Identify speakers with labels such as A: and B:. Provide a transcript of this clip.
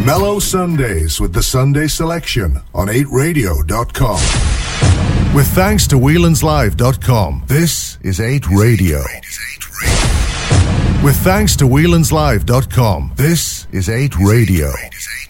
A: Mellow Sundays with the Sunday Selection on 8radio.com. With thanks to Whelan'sLive.com, this is 8 Radio. With thanks to Whelan'sLive.com, this is 8 Radio.